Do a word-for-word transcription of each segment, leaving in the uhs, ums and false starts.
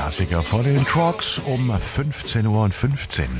Klassiker von den Trogs um fünfzehn Uhr fünfzehn.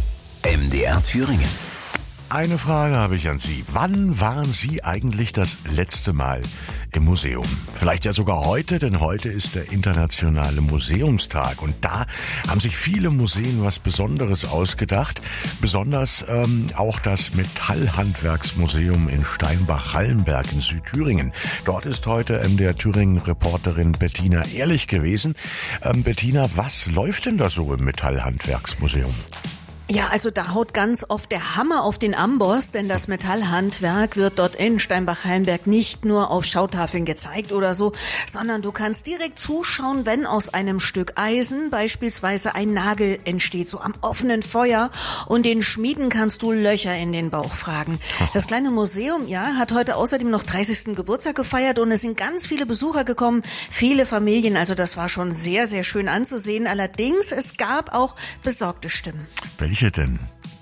M D R Thüringen. Eine Frage habe ich an Sie. Wann waren Sie eigentlich das letzte Mal im Museum? Vielleicht ja sogar heute, denn heute ist der internationale Museumstag. Und da haben sich viele Museen was Besonderes ausgedacht. Besonders ähm, auch das Metallhandwerksmuseum in Steinbach-Hallenberg in Südthüringen. Dort ist heute M D R Thüringen-Reporterin Bettina Ehrlich gewesen. Ähm, Bettina, was läuft denn da so im Metallhandwerksmuseum? Ja, also da haut ganz oft der Hammer auf den Amboss, denn das Metallhandwerk wird dort in Steinbach-Hallenberg nicht nur auf Schautafeln gezeigt oder so, sondern du kannst direkt zuschauen, wenn aus einem Stück Eisen beispielsweise ein Nagel entsteht, so am offenen Feuer, und den Schmieden kannst du Löcher in den Bauch fragen. Das kleine Museum, ja, hat heute außerdem noch dreißigsten Geburtstag gefeiert und es sind ganz viele Besucher gekommen, viele Familien, also das war schon sehr, sehr schön anzusehen. Allerdings, es gab auch besorgte Stimmen. Welche denn?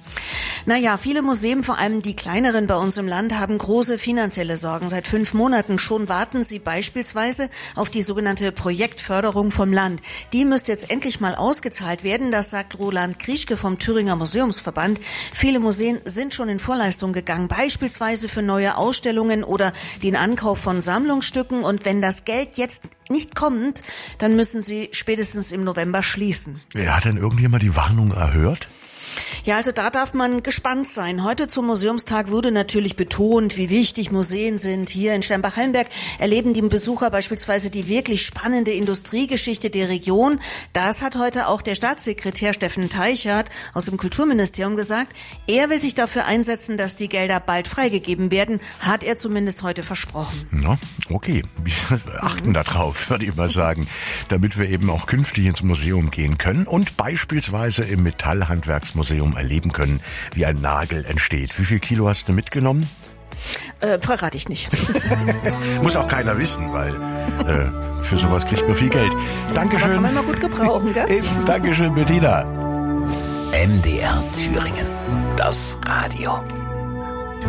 Naja, viele Museen, vor allem die kleineren bei uns im Land, haben große finanzielle Sorgen. Seit fünf Monaten schon warten sie beispielsweise auf die sogenannte Projektförderung vom Land. Die müsste jetzt endlich mal ausgezahlt werden, das sagt Roland Krieschke vom Thüringer Museumsverband. Viele Museen sind schon in Vorleistung gegangen, beispielsweise für neue Ausstellungen oder den Ankauf von Sammlungsstücken. Und wenn das Geld jetzt nicht kommt, dann müssen sie spätestens im November schließen. Ja, hat denn irgendjemand die Warnung erhört? Ja, also da darf man gespannt sein. Heute zum Museumstag wurde natürlich betont, wie wichtig Museen sind. Hier in Steinbach-Hallenberg erleben die Besucher beispielsweise die wirklich spannende Industriegeschichte der Region. Das hat heute auch der Staatssekretär Steffen Teichert aus dem Kulturministerium gesagt. Er will sich dafür einsetzen, dass die Gelder bald freigegeben werden, hat er zumindest heute versprochen. Na, okay. Wir achten da drauf, würde ich mal sagen, damit wir eben auch künftig ins Museum gehen können und beispielsweise im Metallhandwerksmuseum erleben können, wie ein Nagel entsteht. Wie viel Kilo hast du mitgenommen? Äh, verrate ich nicht. Muss auch keiner wissen, weil äh, für sowas kriegt man viel Geld. Dankeschön. Aber kann man mal gut gebrauchen, gell? Eben, Dankeschön, Bettina. M D R Thüringen. Das Radio.